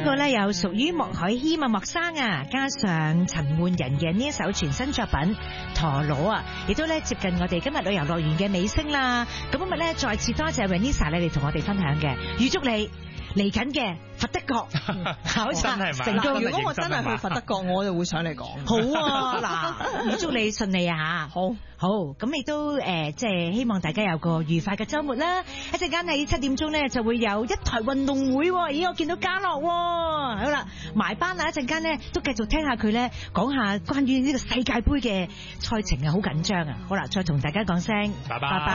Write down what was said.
個咧有屬於莫海謙啊、莫生啊，加上陳奐仁嘅呢一首全新作品《陀螺》啊，亦都咧接近我哋今日旅遊樂園嘅尾聲啦。咁今日咧再次多謝 Vanessa 你哋同我哋分享嘅，預祝你嚟緊嘅佛德角考察成功。 如果我真係去佛德角，我就會上嚟講。 好啊，嗱，預祝你順利啊！好，咁亦都即係希望大家有個愉快嘅週末啦。一陣間喺7點鐘咧就會有一台運動會，咦，我見到嘉樂，好啦，埋班啦，一陣間咧都繼續聽下佢咧講下關於呢個世界盃嘅賽程啊，好緊張啊！好啦，再同大家講聲，拜拜。